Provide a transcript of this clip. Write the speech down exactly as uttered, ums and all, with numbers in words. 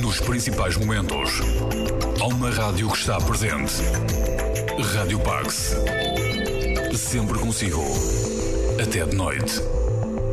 dos principais momentos. Há uma rádio que está presente. Rádio Pax. Sempre consigo. Até de noite.